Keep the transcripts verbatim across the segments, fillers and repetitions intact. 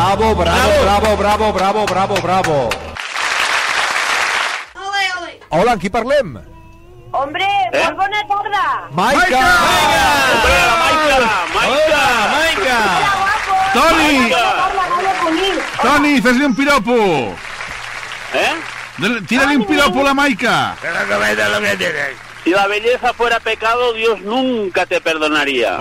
Bravo, bravo, bravo, bravo, bravo, bravo, bravo. Ole, ole. Hola, amb qui parlem? Hombre, eh? Molt bona tarda. Maica! Maica! Hombre, la Maica! Maica! Maica! Hola, guapo. Toni! Hola, Hola, Cunil. Toni, fes-li un piropo. ¿Eh? Del- Tírale un piropo a la Maica. Si la belleza fuera pecado, Dios nunca te perdonaría.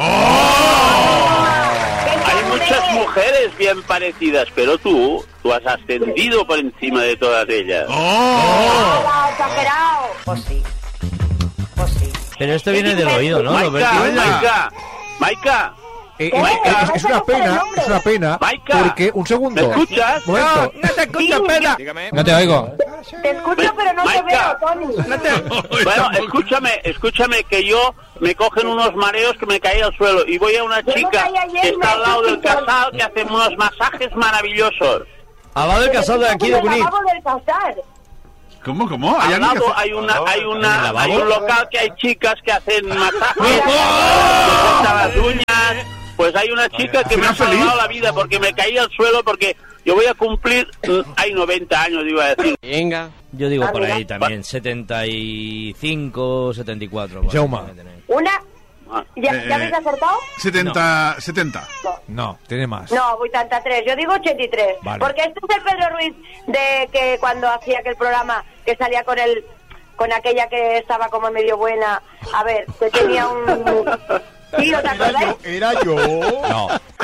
Hay muchas mujeres bien parecidas, pero tú, tú has ascendido por encima de todas ellas. Hola, exagerado. Pues sí. Pues sí. Pero esto viene del oído, ¿no? Lo Maica, vertido. Maica, Maica, Eh, eh, Maica. es, es una pena, es una pena, Maica. porque, un segundo. ¿Me escuchas? Un momento. No te escucho, pena. No te oigo. Te escucho, pero no te Maica. veo, Tony. Bueno, escúchame, escúchame que yo me cogen unos mareos que me caí al suelo y voy a una Yo me chica caí ayer que y está me al lado del escuché. casal que hace unos masajes maravillosos. Al lado del casal de aquí de Cunit. Acabo del casar. ¿Cómo, cómo? ¿Hay Al alguien que lado hace- hay una, hay ¿En el una, lavabo? hay un local que hay chicas que hacen masajes, que cortan las uñas. Pues hay una chica que me ha ¿Será feliz? salvado la vida porque me caí al suelo porque yo voy a cumplir, mm, hay noventa años, iba a decir. Venga. Yo digo Ah, por mira. ahí también, setenta y cinco, setenta y cuatro. por ahí Jaume. debe tener. Una... Ah, ¿Ya, Eh, ¿ya habéis acertado? setenta, setenta. No, tiene más. No, ochenta y tres. Yo digo ochenta y tres. Vale. Porque este es el Pedro Ruiz de que cuando hacía aquel programa que salía con el con aquella que estaba como medio buena. A ver, que tenía un... ¿Sí, ¿os acordáis? Era yo. No.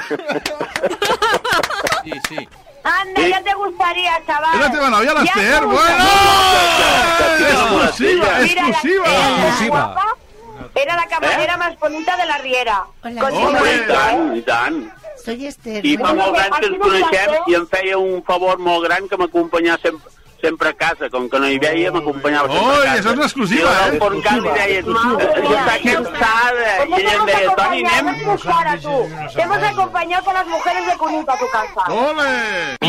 Sí, sí. Anda, ya te gustaría, chaval. Era Esteban, había las Ya te ter. gustaría. ¡Bueno! Exclusiva, Mira, la- exclusiva. era la Exclusiva. guapa, Era la camarera más bonita de la Riera. Hola. Con Hombre. I dinero, tant, ¿eh? i tant. Soy Esther. I fa Bueno, molts anys que ens aquí no coneixem passa. i em feia un favor molt gran que m'acompanyava sempre, sempre a casa. Com que no hi veia, m'acompanyava sempre Oi, a casa. això és una exclusiva, I eh? el porcal li deia, Madre jo mía, està cansada. ¿Cómo I ella em te deia, hemos Toni, acompañado? anem... No tienes cara, tú. Te hemos acompañado con las mujeres de Cunita a tu casa. ¡Ole!